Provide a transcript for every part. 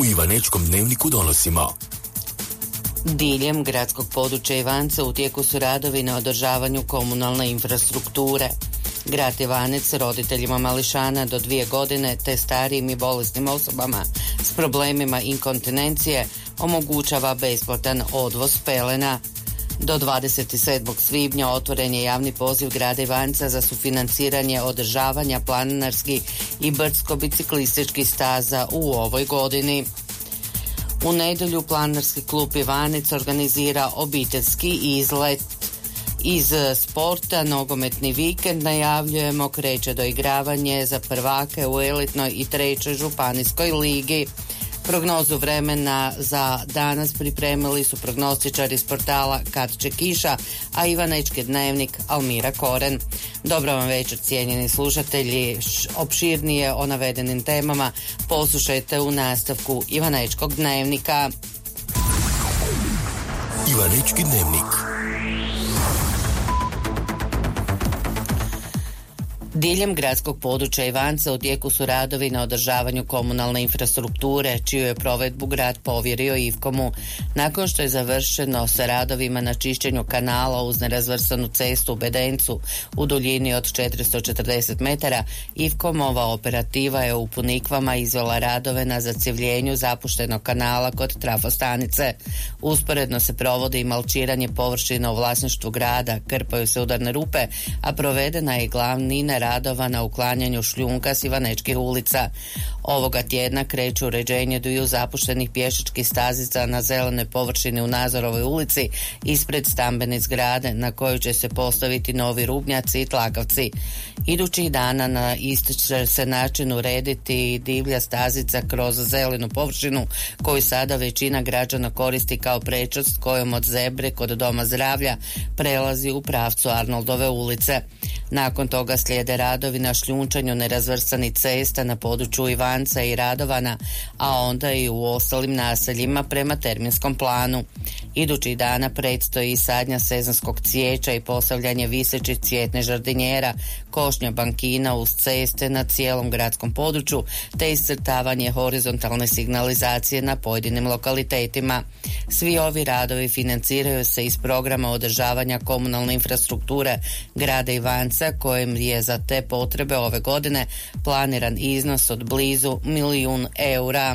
u Ivanečkom dnevniku donosimo. Diljem gradskog područja Ivanca u tijeku su radovi na održavanju komunalne infrastrukture. Grad Ivanec roditeljima mališana do 2 godine te starijim i bolesnim osobama s problemima inkontinencije omogućava besplatan odvoz pelena. Do 27. svibnja otvoren je javni poziv grada Ivanca za sufinanciranje održavanja planinarskih i brdsko-biciklističkih staza u ovoj godini. U nedjelju planinarski klub Ivanec organizira obiteljski izlet iz sporta. Nogometni vikend najavljujemo, kreće doigravanje za prvake u elitnoj i 3. županijskoj ligi. Prognozu vremena za danas pripremili su prognostičari iz portala Kad će kiša, a Ivanečki dnevnik Almira Koren. Dobro vam večer, cijenjeni slušatelji. Opširnije o navedenim temama poslušajte u nastavku Ivanečkog dnevnika. Ivanečki dnevnik. Diljem gradskog područja Ivanca u tijeku su radovi na održavanju komunalne infrastrukture, čiju je provedbu grad povjerio Ivkomu. Nakon što je završeno sa radovima na čišćenju kanala uz nerazvrstanu cestu u Bedencu u duljini od 440 metara, Ivkomova operativa je u Punikvama izvela radove na zacjevljenju zapuštenog kanala kod trafostanice. Usporedno se provodi i malčiranje površina u vlasništvu grada, krpaju se udarne rupe, a provedena je glavnina radova na uklanjanju šljunka s Ivanečkih ulica. Ovoga tjedna kreće uređenje dviju zapuštenih pješačkih stazica na zelenoj površini u Nazorovoj ulici ispred stambene zgrade, na kojoj će se postaviti novi rubnjaci i tlakavci. Idućih dana na isti će se način urediti divlja stazica kroz zelenu površinu koju sada većina građana koristi kao prečac kojom od Zebre kod Doma zdravlja prelazi u pravcu Arnoldove ulice. Nakon toga slijede radovi na šljunčanju nerazvrstanih cesta na području Ivanca i Radovana, a onda i u ostalim naseljima prema terminskom planu. Idućih dana predstoji sadnja sezonskog cvijeća i postavljanje visećih cvjetnih žardinjera, košnja bankina uz ceste na cijelom gradskom području, te iscrtavanje horizontalne signalizacije na pojedinim lokalitetima. Svi ovi radovi financiraju se iz programa održavanja komunalne infrastrukture grada Ivanca, kojem je za te potrebe ove godine planiran iznos od blizu 1 milijun eura.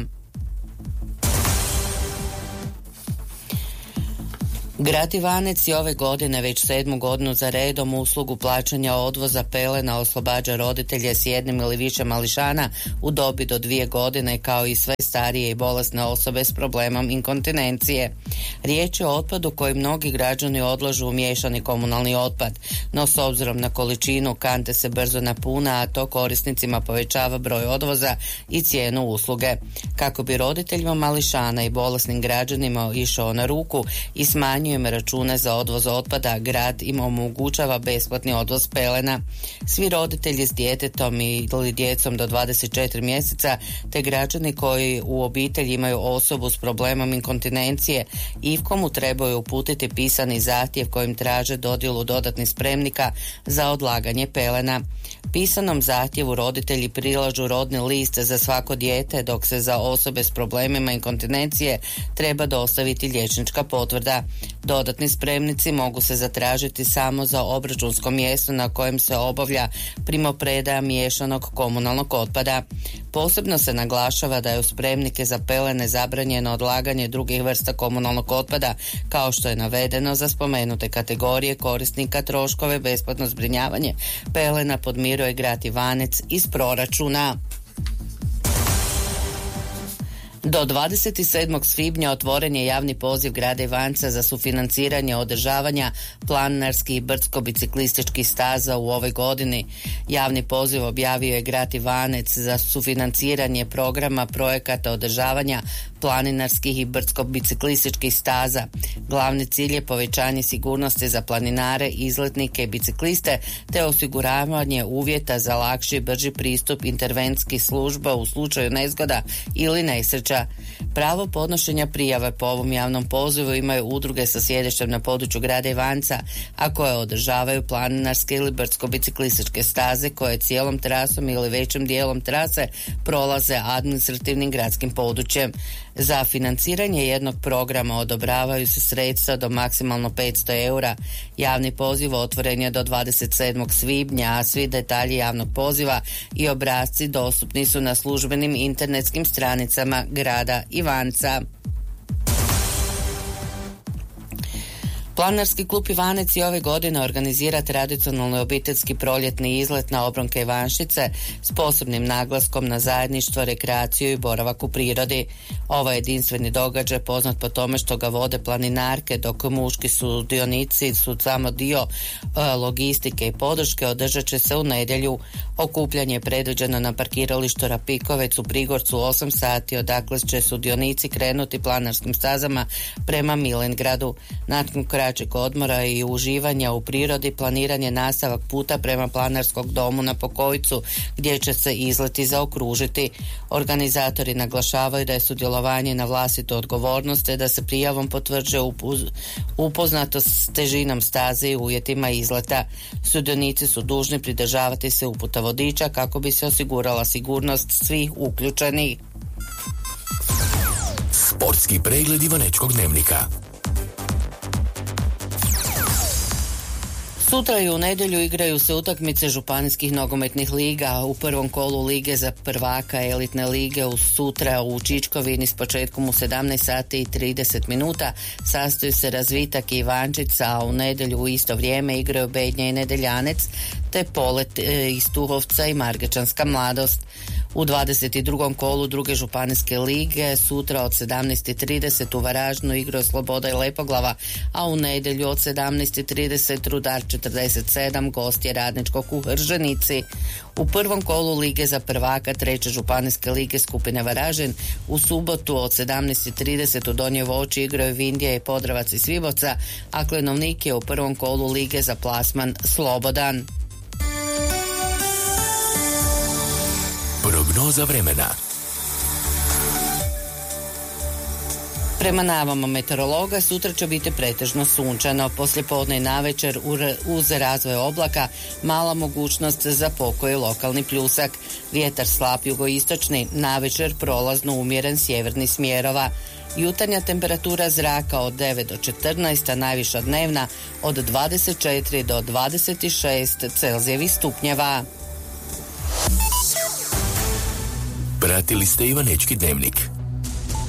Grad Ivanec je ove godine već 7. godinu za redom uslugu plaćanja odvoza pelena oslobađa roditelje s 1 ili više mališana u dobi do 2 godine, kao i sve starije i bolesne osobe s problemom inkontinencije. Riječ je o otpadu koji mnogi građani odlažu u miješani komunalni otpad, no s obzirom na količinu kante se brzo napuna, a to korisnicima povećava broj odvoza i cijenu usluge. Kako bi roditeljima mališana i bolesnim građanima išao na ruku i smanjio im račune za odvoz otpada, grad im omogućava besplatni odvoz pelena. Svi roditelji s djetetom ili djecom do 24 mjeseca te građani koji u obitelji imaju osobu s problemom inkontinencije Ivkomu trebaju uputiti pisani zahtjev kojim traže dodjelu dodatnih spremnika za odlaganje pelena. Pisanom zahtjevu roditelji prilažu rodni list za svako dijete, dok se za osobe s problemima inkontinencije treba dostaviti liječnička potvrda. Dodatni spremnici mogu se zatražiti samo za obračunsko mjesto na kojem se obavlja primopredaja miješanog komunalnog otpada. Posebno se naglašava da je u spremnike za pelene zabranjeno odlaganje drugih vrsta komunalnog otpada, kao što je navedeno za spomenute kategorije korisnika. Troškove besplatno zbrinjavanje pelena podmiruje grad Ivanec iz proračuna. Do 27. svibnja otvoren je javni poziv grada Ivanca za sufinanciranje održavanja planinarskih i brdsko-biciklističkih staza u ovoj godini. Javni poziv objavio je grad Ivanec za sufinanciranje programa projekata održavanja planinarskih i brdsko-biciklističkih staza. Glavni cilj je povećanje sigurnosti za planinare, izletnike i bicikliste te osiguravanje uvjeta za lakši i brži pristup intervencijskih služba u slučaju nezgoda ili nesreća. područja. Pravo podnošenja prijave po ovom javnom pozivu imaju udruge sa sjedištem na području grada Ivanca, a koje održavaju planinarske ili brdsko-biciklističke staze koje cijelom trasom ili većim dijelom trase prolaze administrativnim gradskim područjem. Za financiranje jednog programa odobravaju se sredstva do maksimalno 500 eura. Javni poziv otvoren je do 27. svibnja, a svi detalji javnog poziva i obrasci dostupni su na službenim internetskim stranicama grada Ivanca. Planinarski klub Ivanec i ove godine organizira tradicionalni obiteljski proljetni izlet na obronke Ivanščice s posebnim naglaskom na zajedništvo, rekreaciju i boravak u prirodi. Ovaj jedinstveni događaj poznat po tome što ga vode planinarke, dok muški sudionici su samo dio logistike i podrške, održat će se u nedjelju. Okupljanje je predviđeno na parkiralištu Rapikovec u Prigorcu 8 sati, odakle će sudionici krenuti planinarskim stazama prema Milengradu. Nakon kraćeg odmora i uživanja u prirodi planiran je nastavak puta prema Planinarskog domu na Pokojcu, gdje će se izleti zaokružiti. Organizatori naglašavaju da je sudjelovanje na vlastitu odgovornost te da se prijavom potvrđuje upoznatost s težinom staze i uvjetima izleta. Sudionici su dužni pridržavati se uputa vodiča kako bi se osigurala sigurnost svih uključenih. Sportski pregled Ivanečkog dnevnika. Sutra i u nedjelju igraju se utakmice županijskih nogometnih liga. U prvom kolu lige za prvaka elitne lige sutra u Čičkovini s početkom u 17 sati i 30 minuta sastoji se Razvitak i Ivančica, a u nedjelju u isto vrijeme igraju Bednja i Nedeljanec te Polet iz Tuhovca i Margečanska Mladost. U 22. kolu druge županijske lige sutra od 17.30 u Varaždinu igraju Sloboda i Lepoglava, a u nedjelju od 17.30 Rudar 47 gost je Radničkog u Hrženici. U prvom kolu lige za prvaka treće županijske lige skupine Varaždin u subotu od 17.30 u Donjoj Voći igraju Vindija i Podravac iz Sviboca, a Klenovnik je u prvom kolu lige za plasman Slobodan. Prognoza vremena. Prema najavama meteorologa sutra će biti pretežno sunčano, poslijepodne i navečer uz razvoj oblaka mala mogućnost za pokoj i lokalni pljusak. Vjetar slab jugoistočni, navečer prolazno umjeren sjevernih smjerova. Jutarnja temperatura zraka od 9 do 14, a najviša dnevna od 24 do 26 Celzijevih stupnjeva. Pratili ste Ivanečki dnevnik.